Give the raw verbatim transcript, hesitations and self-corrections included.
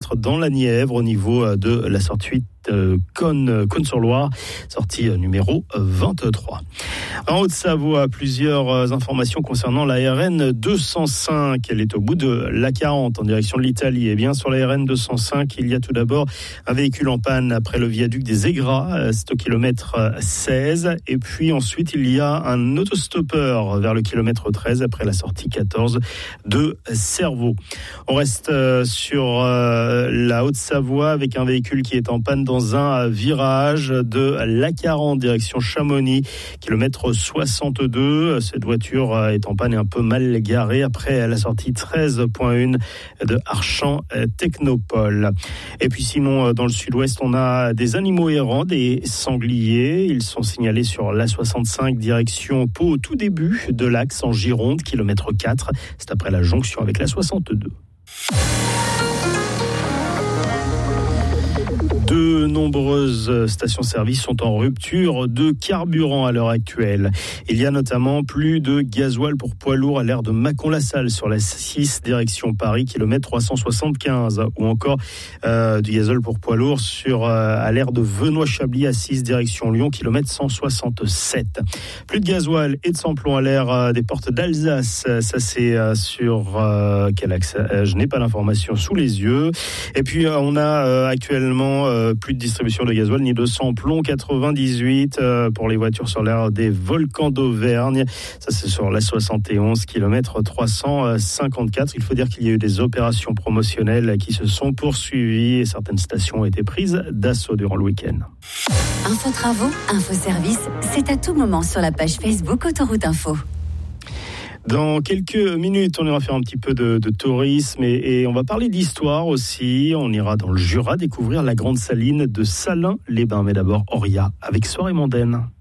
kilomètres dans la Nièvre au niveau de la sortie Euh, Cône, Cône-sur-Loire, sortie euh, numéro vingt-trois. En Haute-Savoie, plusieurs informations concernant la R N deux cent cinq. Elle est au bout de l'A quarante en direction de l'Italie. Et bien sur la R N deux cent cinq, il y a tout d'abord un véhicule en panne après le viaduc des Aigras, c'est au kilomètre seize. Et puis ensuite, il y a un autostoppeur vers le kilomètre treize après la sortie quatorze de Cerveau. On reste sur la Haute-Savoie avec un véhicule qui est en panne dans un virage de l'A quarante direction Chamonix, kilomètre soixante-deux. Cette voiture est en panne et un peu mal garée après la sortie treize virgule un de Archamps Technopole. Et puis sinon, dans le sud-ouest, on a des animaux errants, des sangliers. Ils sont signalés sur l'A soixante-cinq direction Pau au tout début de l'axe en Gironde, kilomètre quatre. C'est après la jonction avec l'A soixante-deux. De nombreuses stations-service sont en rupture de carburant à l'heure actuelle. Il y a notamment plus de gasoil pour poids lourds à l'aire de Mâcon-la-Salle sur la six direction Paris, kilomètre trois cent soixante-quinze, ou encore euh, du gasoil pour poids lourds sur euh, à l'aire de Venoy-Chablis à six direction Lyon, kilomètre cent soixante-sept. Plus de gasoil et de samplon à l'aire euh, des portes d'Alsace. Ça c'est euh, sur euh, quel axe euh, Je n'ai pas l'information sous les yeux. Et puis euh, on a euh, actuellement euh, plus de distribution de gasoil ni de samplon. quatre-vingt-dix-huit euh, pour les voitures sur l'aire des volcans d'Auvergne. Ça c'est sur l'A soixante et onze, kilomètre trois cent cinquante-quatre. Il faut dire qu'il y a eu des opérations promotionnelles qui se sont poursuivies et certaines stations ont été prises d'assaut durant le week-end. Info Travaux, Info Service, c'est à tout moment sur la page Facebook Autoroute Info. Dans quelques minutes, on ira faire un petit peu de, de tourisme et, et on va parler d'histoire aussi. On ira dans le Jura découvrir la grande saline de Salins-les-Bains. Mais d'abord, Auria avec Soirée mondaine.